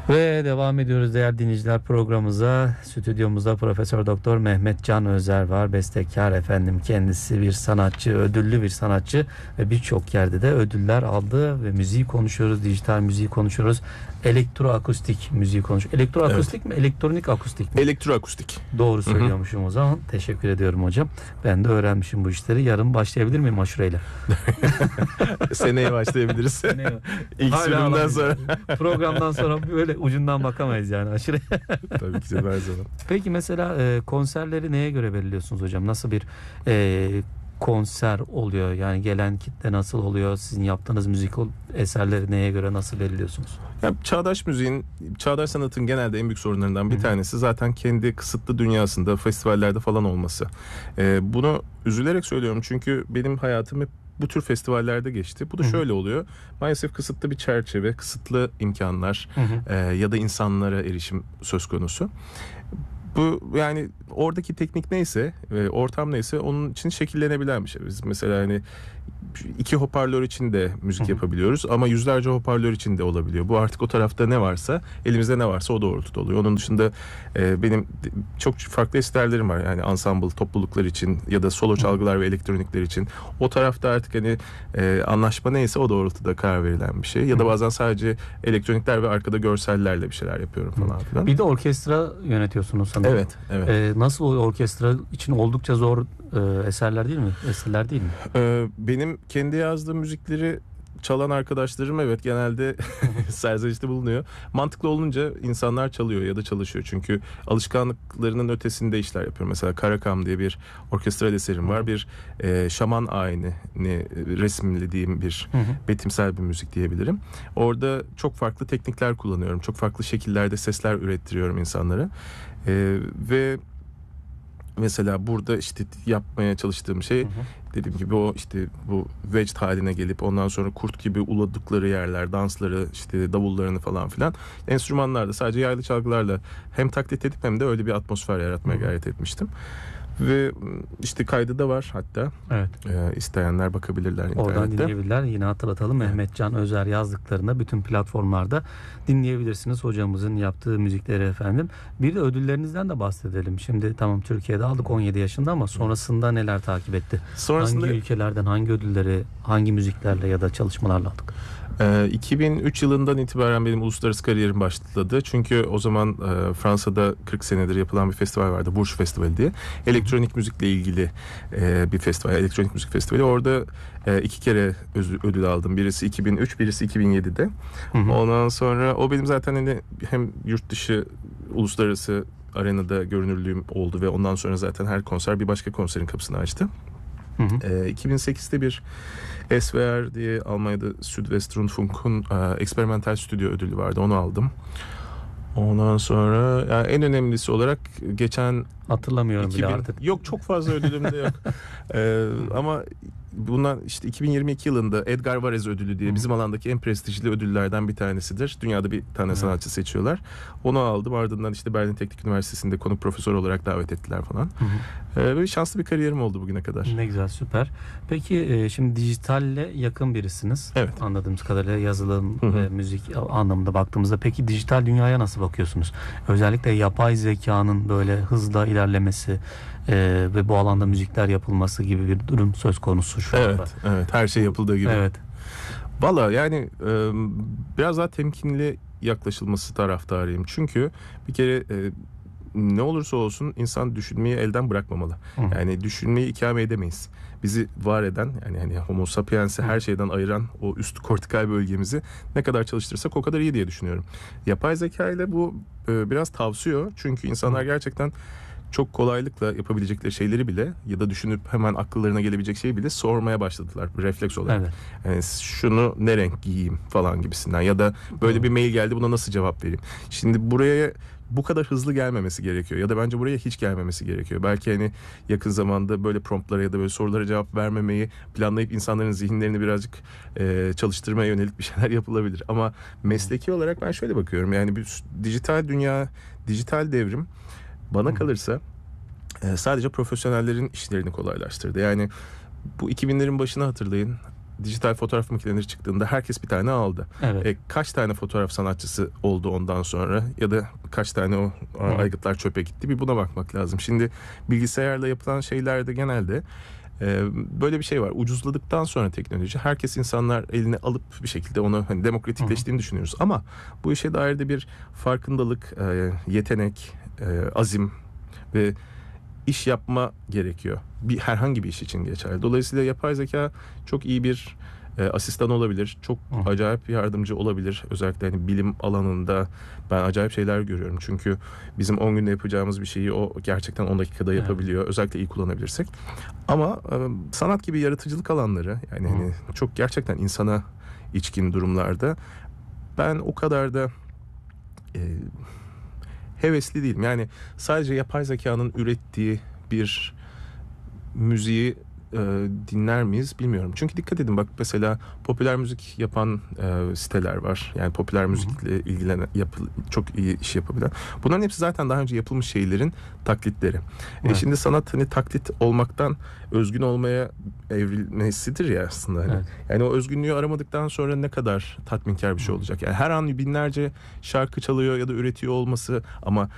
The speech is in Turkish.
Ve devam ediyoruz değerli dinleyiciler programımıza. Stüdyomuzda Profesör Doktor Mehmet Can Özer var. Bestekar efendim, kendisi bir sanatçı, ödüllü bir sanatçı ve birçok yerde de ödüller aldı ve müziği konuşuyoruz, dijital müziği konuşuyoruz. Elektroakustik müziği konuşuyoruz. Elektroakustik mi, elektronik akustik mi? Elektroakustik. Doğru söylüyormuşum o zaman. Teşekkür ediyorum hocam. Ben de öğrenmişim bu işleri. Yarın başlayabilir miyim aşureyle? Seneye başlayabiliriz. İlk sürümden sonra. Programdan sonra böyle ucundan bakamayız yani aşure. Tabii ki de her zaman. Peki mesela konserleri neye göre belirliyorsunuz hocam? Nasıl bir konser oluyor? Yani gelen kitle nasıl oluyor? Sizin yaptığınız müzik eserleri neye göre nasıl belirliyorsunuz? Ya, çağdaş sanatın genelde en büyük sorunlarından bir tanesi zaten kendi kısıtlı dünyasında, festivallerde falan olması. Bunu üzülerek söylüyorum çünkü benim hayatım hep bu tür festivallerde geçti. Bu da şöyle oluyor. Maalesef kısıtlı bir çerçeve, kısıtlı imkanlar ya da insanlara erişim söz konusu. Bu yani oradaki teknik neyse, ortam neyse onun için şekillenebilen bir şey. Biz mesela hani 2 hoparlör için de müzik yapabiliyoruz ama yüzlerce hoparlör için de olabiliyor. Bu artık o tarafta ne varsa, elimizde ne varsa o doğrultuda oluyor. Onun dışında benim çok farklı eserlerim var. Yani ensemble topluluklar için ya da solo çalgılar ve elektronikler için. O tarafta artık hani anlaşma neyse o doğrultuda karar verilen bir şey. Ya da bazen sadece elektronikler ve arkada görsellerle bir şeyler yapıyorum falan filan. Bir de orkestra yönetiyorsunuz sanırım. Evet. Nasıl o orkestra için oldukça zor eserler değil mi? Eserler değil mi? Benim kendi yazdığım müzikleri çalan arkadaşlarım evet genelde serzenişte bulunuyor. Mantıklı olunca insanlar çalıyor ya da çalışıyor. Çünkü alışkanlıklarının ötesinde işler yapıyorum. Mesela Karakam diye bir orkestral eserim var. Bir şaman ayini resimlediğim bir betimsel bir müzik diyebilirim. Orada çok farklı teknikler kullanıyorum. Çok farklı şekillerde sesler ürettiriyorum insanlara. Ve mesela burada işte yapmaya çalıştığım şey dediğim gibi o işte bu vecd haline gelip ondan sonra kurt gibi uladıkları yerler, dansları, işte davullarını falan filan enstrümanlarda sadece yaylı çalgılarla hem taklit edip hem de öyle bir atmosfer yaratmaya gayret etmiştim. Ve işte kaydı da var hatta. Evet. İsteyenler bakabilirler internette. Oradan dinleyebilirler. Yine hatırlatalım. Evet. Mehmet Can Özer yazdıklarında bütün platformlarda dinleyebilirsiniz hocamızın yaptığı müzikleri efendim. Bir de ödüllerinizden de bahsedelim. Şimdi tamam Türkiye'de aldık 17 yaşında ama sonrasında neler takip etti? Hangi ülkelerden hangi ödülleri, hangi müziklerle ya da çalışmalarla aldık? 2003 yılından itibaren benim uluslararası kariyerim başladı. Çünkü o zaman Fransa'da 40 senedir yapılan bir festival vardı. Bourges Festivali diye. Elektronik müzikle ilgili bir festival. Elektronik müzik festivali. Orada 2 kere ödül aldım. Birisi 2003, birisi 2007'de. Ondan sonra o benim zaten hani hem yurt dışı uluslararası arenada görünürlüğüm oldu ve ondan sonra zaten her konser bir başka konserin kapısını açtı. 2008'de bir SWR diye Almanya'da Südwestrundfunk'un eksperimental stüdyo ödülü vardı. Onu aldım. Ondan sonra yani en önemlisi olarak geçen hatırlamıyorum bile artık. Yok çok fazla ödülüm de yok. Ama bundan işte 2022 yılında Edgar Varese ödülü diye bizim alandaki en prestijli ödüllerden bir tanesidir. Dünyada bir tane sanatçı seçiyorlar. Onu aldım. Ardından işte Berlin Teknik Üniversitesi'nde konuk profesör olarak davet ettiler falan. Böyle şanslı bir kariyerim oldu bugüne kadar. Ne güzel, süper. Peki şimdi dijitalle yakın birisiniz. Evet. Anladığımız kadarıyla yazılım ve müzik anlamında baktığımızda. Peki dijital dünyaya nasıl bakıyorsunuz? Özellikle yapay zekanın böyle hızla ilerlemesi ve bu alanda müzikler yapılması gibi bir durum söz konusu şu anda. Evet. Her şey yapıldığı gibi. Evet. Valla yani biraz daha temkinli yaklaşılması taraftarıyım. Çünkü bir kere ne olursa olsun insan düşünmeyi elden bırakmamalı. Yani düşünmeyi ikame edemeyiz. Bizi var eden yani hani Homo sapiens'i her şeyden ayıran o üst kortikal bölgemizi ne kadar çalıştırırsak o kadar iyi diye düşünüyorum. Yapay zeka ile bu biraz tavsıyor. Çünkü insanlar gerçekten çok kolaylıkla yapabilecekleri şeyleri bile ya da düşünüp hemen akıllarına gelebilecek şeyi bile sormaya başladılar refleks olarak. Evet. Yani şunu ne renk giyeyim falan gibisinden ya da böyle bir mail geldi buna nasıl cevap vereyim. Şimdi buraya bu kadar hızlı gelmemesi gerekiyor ya da bence buraya hiç gelmemesi gerekiyor. Belki hani yakın zamanda böyle promptlara ya da böyle sorulara cevap vermemeyi planlayıp insanların zihinlerini birazcık çalıştırmaya yönelik bir şeyler yapılabilir. Ama mesleki olarak ben şöyle bakıyorum yani bir dijital dünya, dijital devrim bana kalırsa sadece profesyonellerin işlerini kolaylaştırdı. Yani bu 2000'lerin başını hatırlayın. dijital fotoğraf makineleri çıktığında herkes bir tane aldı. Evet. Kaç tane fotoğraf sanatçısı oldu ondan sonra ya da kaç tane o aygıtlar çöpe gitti, bir buna bakmak lazım. Şimdi bilgisayarla yapılan şeylerde genelde böyle bir şey var. Ucuzladıktan sonra teknoloji, herkes, insanlar eline alıp bir şekilde onu hani demokratikleştiğini düşünüyoruz. Ama bu işe dair de bir farkındalık, yetenek, azim ve iş yapma gerekiyor. Herhangi bir iş için geçerli. Dolayısıyla yapay zeka çok iyi bir asistan olabilir. Çok acayip bir yardımcı olabilir. Özellikle hani bilim alanında ben acayip şeyler görüyorum. Çünkü bizim 10 günde yapacağımız bir şeyi o gerçekten 10 dakikada yapabiliyor. Özellikle iyi kullanabilirsek. Ama sanat gibi yaratıcılık alanları, yani hani çok gerçekten insana içkin durumlarda ben o kadar da hevesli değilim. Yani sadece yapay zekanın ürettiği bir müziği dinler miyiz bilmiyorum. Çünkü dikkat edin, bak mesela popüler müzik yapan siteler var. Yani popüler müzikle ilgilenen, çok iyi iş yapabilen. Bunların hepsi zaten daha önce yapılmış şeylerin taklitleri. Evet. Şimdi sanat hani taklit olmaktan özgün olmaya evrilmesidir ya aslında. Hani. Evet. Yani o özgünlüğü aramadıktan sonra ne kadar tatminkar bir şey olacak. Yani her an binlerce şarkı çalıyor ya da üretiyor olması, ama